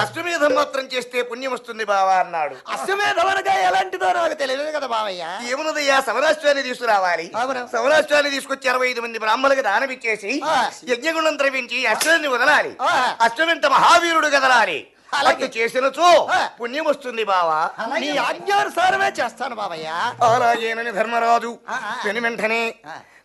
అశ్వమేధం మాత్రం చేస్తే పుణ్యం వస్తుంది బావా అన్నాడు. అశ్వమేధం అనగా ఎలాంటిదో నాకు తెలియదు కదా బావయ్య. ఏమున్నదయ్యా, సమరాష్ట్రాన్ని తీసుకురావాలి. సమరాష్ట్రాన్ని తీసుకొచ్చి 65 మంది బ్రాహ్మణులకు దానం ఇచ్చేసి యజ్ఞగుణం ద్రవించి అశ్వాన్ని వదలాలి. అశ్వమెంత మహావీరుడు కదలాలి. అలాగే చేసినచో పుణ్యం వస్తుంది బావా. నీ ఆజ్ఞానుసారమే చేస్తాను బావయ్య. అలాగేనని ధర్మరాజు వెను వెంటనే